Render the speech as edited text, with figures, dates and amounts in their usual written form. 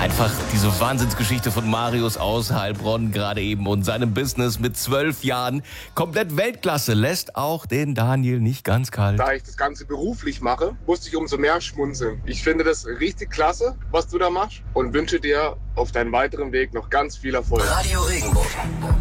Einfach diese Wahnsinnsgeschichte von Marius aus Heilbronn gerade eben und seinem Business mit 12 Jahren. Komplett Weltklasse, lässt auch den Daniel nicht ganz kalt. Da ich das Ganze beruflich mache, musste ich umso mehr schmunzeln. Ich finde das richtig klasse, was du da machst und wünsche dir auf deinem weiteren Weg noch ganz viel Erfolg. Radio Regenbogen.